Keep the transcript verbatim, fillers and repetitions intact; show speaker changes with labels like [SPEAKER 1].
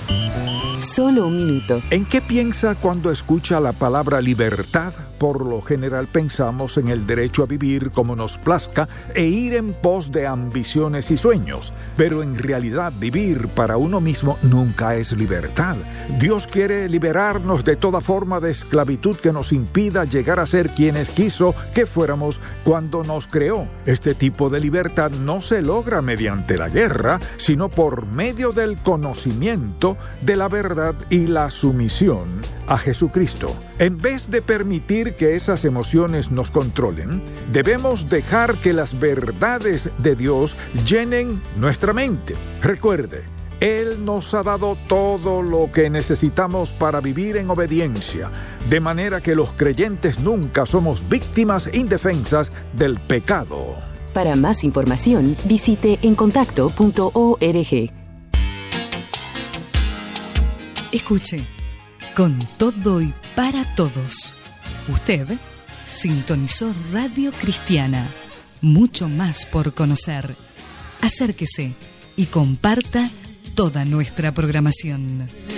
[SPEAKER 1] Solo un minuto.
[SPEAKER 2] ¿En qué piensa cuando escucha la palabra libertad? Por lo general pensamos en el derecho a vivir como nos plazca e ir en pos de ambiciones y sueños. Pero en realidad vivir para uno mismo nunca es libertad. Dios quiere liberarnos de toda forma de esclavitud que nos impida llegar a ser quienes quiso que fuéramos cuando nos creó. Este tipo de libertad no se logra mediante la guerra, sino por medio del conocimiento de la verdad y la sumisión a Jesucristo. En vez de permitir que esas emociones nos controlen, debemos dejar que las verdades de Dios llenen nuestra mente. Recuerde, Él nos ha dado todo lo que necesitamos para vivir en obediencia, de manera que los creyentes nunca somos víctimas indefensas del pecado.
[SPEAKER 1] Para más información, visite encontacto punto org.
[SPEAKER 3] Escuche, con todo y para todos. Usted sintonizó Radio Cristiana. Mucho más por conocer. Acérquese y comparta toda nuestra programación.